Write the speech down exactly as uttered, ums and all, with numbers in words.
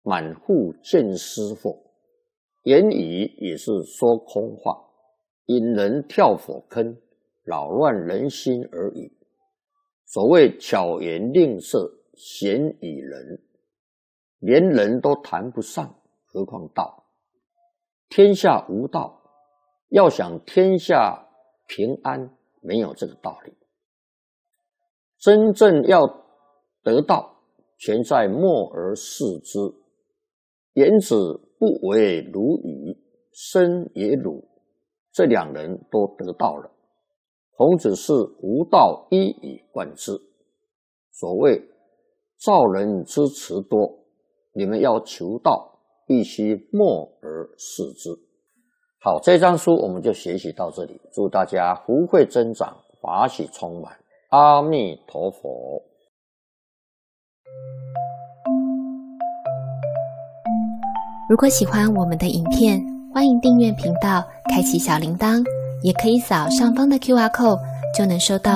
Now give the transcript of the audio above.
满腹见思佛，言语也是说空话，引人跳火坑，扰乱人心而已。所谓巧言令色，鲜与人，连人都谈不上，何况道？天下无道，要想天下平安，没有这个道理。真正要得道，全在默而视之。言子不为如语，身也鲁，这两人都得道了。孔子是无道一以贯之。所谓造人之词多，你们要求道，必须默而视之。好，这章书我们就学习到这里，祝大家福慧增长，法喜充满。阿弥陀佛。 如果喜欢我们的影片，欢迎订阅频道，开启小铃铛，也可以扫上方的 Q R code，就能收到